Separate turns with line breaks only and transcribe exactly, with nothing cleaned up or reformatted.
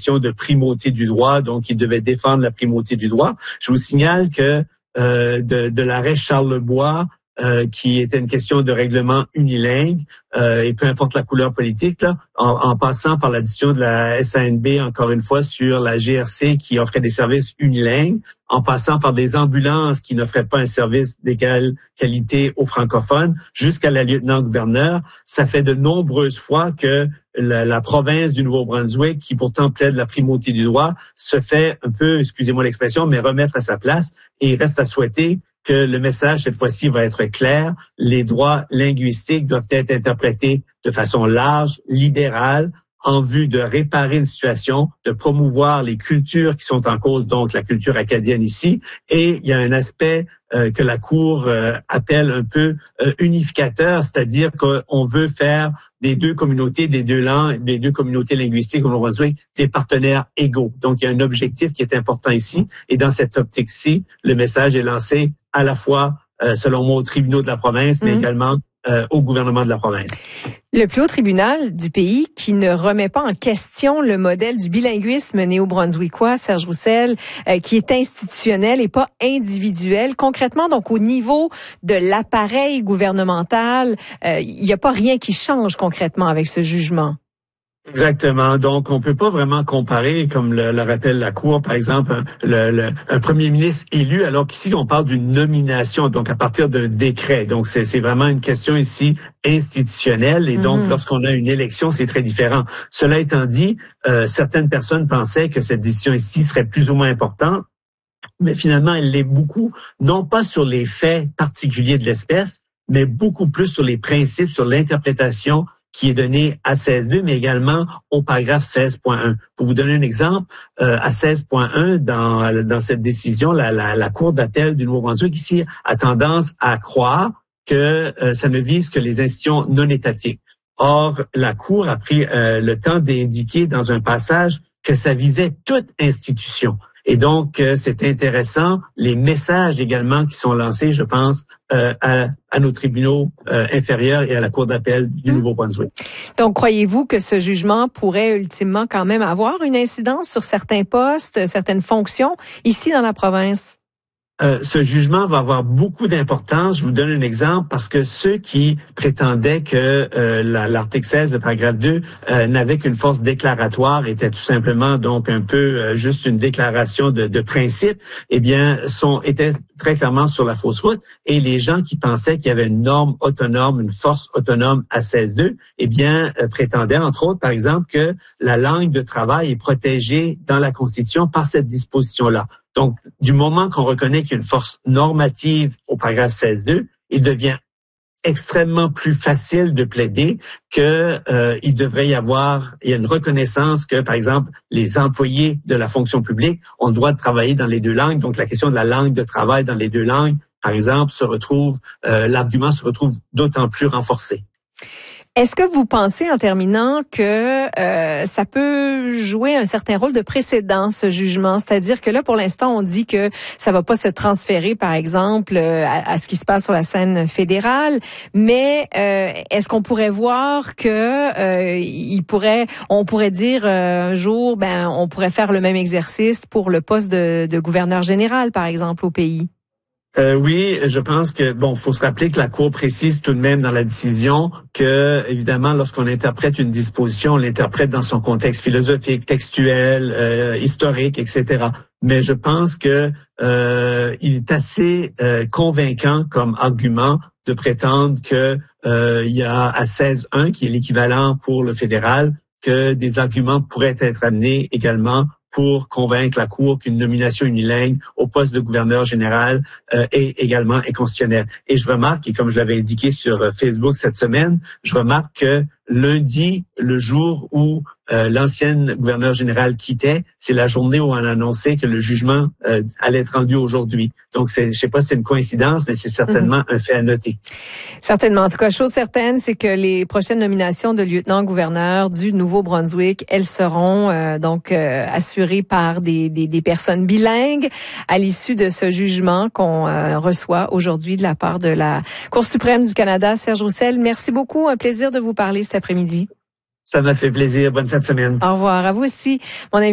question de primauté du droit, donc il devait défendre la primauté du droit. Je vous signale que euh, de, de l'arrêt Charles-Bois, Euh, qui était une question de règlement unilingue, euh, et peu importe la couleur politique, là, en, en passant par l'addition de la S A N B, encore une fois, sur la G R C qui offrait des services unilingues, en passant par des ambulances qui n'offraient pas un service d'égale qualité aux francophones, jusqu'à la lieutenant-gouverneur. Ça fait de nombreuses fois que la, la province du Nouveau-Brunswick, qui pourtant plaide la primauté du droit, se fait un peu, excusez-moi l'expression, mais remettre à sa place, et il reste à souhaiter que le message, cette fois-ci, va être clair. Les droits linguistiques doivent être interprétés de façon large, libérale, en vue de réparer une situation, de promouvoir les cultures qui sont en cause, donc la culture acadienne ici. Et il y a un aspect euh, que la Cour euh, appelle un peu euh, unificateur, c'est-à-dire qu'on veut faire des deux communautés, des deux langues, des deux communautés linguistiques au Nouveau-Brunswick, des partenaires égaux. Donc, il y a un objectif qui est important ici. Et dans cette optique-ci, le message est lancé à la fois, euh, selon moi, aux tribunaux de la province, mais mmh. également euh, au gouvernement de la province.
Le plus haut tribunal du pays qui ne remet pas en question le modèle du bilinguisme néo-brunswickois, Serge Roussel, euh, qui est institutionnel et pas individuel. Concrètement, donc au niveau de l'appareil gouvernemental, euh, il n'y a pas rien qui change concrètement avec ce jugement.
Exactement. Donc, on peut pas vraiment comparer, comme le, le rappelle la Cour, par exemple, un, le, le, un premier ministre élu, alors qu'ici, on parle d'une nomination, donc à partir d'un décret. Donc, c'est, c'est vraiment une question ici institutionnelle. Et donc, mm-hmm. lorsqu'on a une élection, c'est très différent. Cela étant dit, euh, certaines personnes pensaient que cette décision ici serait plus ou moins importante, mais finalement, elle l'est beaucoup, non pas sur les faits particuliers de l'espèce, mais beaucoup plus sur les principes, sur l'interprétation qui est donné à seize point deux, mais également au paragraphe seize point un. Pour vous donner un exemple, euh, à seize point un, dans, dans cette décision, la, la, la Cour d'appel du Nouveau-Brunswick ici a tendance à croire que euh, ça ne vise que les institutions non étatiques. Or, la Cour a pris euh, le temps d'indiquer dans un passage que ça visait toute institution. Et donc, euh, c'est intéressant, les messages également qui sont lancés, je pense, euh, à, à nos tribunaux euh, inférieurs et à la Cour d'appel du Nouveau-Brunswick.
Donc, croyez-vous que ce jugement pourrait ultimement quand même avoir une incidence sur certains postes, certaines fonctions ici dans la province?
Euh, ce jugement va avoir beaucoup d'importance. Je vous donne un exemple parce que ceux qui prétendaient que euh, la, l'article seize, le paragraphe deux, euh, n'avait qu'une force déclaratoire, était tout simplement donc un peu euh, juste une déclaration de, de principe, eh bien, sont étaient très clairement sur la fausse route. Et les gens qui pensaient qu'il y avait une norme autonome, une force autonome à seize deux, eh bien, euh, prétendaient entre autres, par exemple, que la langue de travail est protégée dans la Constitution par cette disposition-là. Donc, du moment qu'on reconnaît qu'il y a une force normative au paragraphe seize deux, il devient extrêmement plus facile de plaider que euh, il devrait y avoir, il y a une reconnaissance que, par exemple, les employés de la fonction publique ont le droit de travailler dans les deux langues. Donc, la question de la langue de travail dans les deux langues, par exemple, se retrouve, euh, l'argument se retrouve d'autant plus renforcé.
Est-ce que vous pensez, en terminant, que euh, ça peut jouer un certain rôle de précédent, ce jugement? C'est-à-dire que là, pour l'instant, on dit que ça va pas se transférer, par exemple, à, à ce qui se passe sur la scène fédérale, mais euh, est-ce qu'on pourrait voir que euh, il pourrait, on pourrait dire euh, un jour, ben, on pourrait faire le même exercice pour le poste de, de gouverneur général, par exemple, au pays?
Euh, oui, je pense que, bon, faut se rappeler que la Cour précise tout de même dans la décision que, évidemment, lorsqu'on interprète une disposition, on l'interprète dans son contexte philosophique, textuel, euh, historique, et cetera. Mais je pense que euh, il est assez euh, convaincant comme argument de prétendre que euh, il y a à seize un, qui est l'équivalent pour le fédéral, que des arguments pourraient être amenés également pour convaincre la Cour qu'une nomination unilingue au poste de gouverneur général euh, est également inconstitutionnelle. Et je remarque, et comme je l'avais indiqué sur Facebook cette semaine, je remarque que lundi, le jour où euh, l'ancienne gouverneure générale quittait, c'est la journée où on a annoncé que le jugement euh, allait être rendu aujourd'hui. Donc, c'est, je sais pas si c'est une coïncidence, mais c'est certainement mm-hmm. un fait à noter.
Certainement. En tout cas, chose certaine, c'est que les prochaines nominations de lieutenant-gouverneur du Nouveau-Brunswick, elles seront euh, donc euh, assurées par des, des, des personnes bilingues à l'issue de ce jugement qu'on euh, reçoit aujourd'hui de la part de la Cour suprême du Canada. Serge Roussel, merci beaucoup. Un plaisir de vous parler cet après-midi.
Ça m'a fait plaisir. Bonne fin de semaine.
Au revoir. À vous aussi. Mon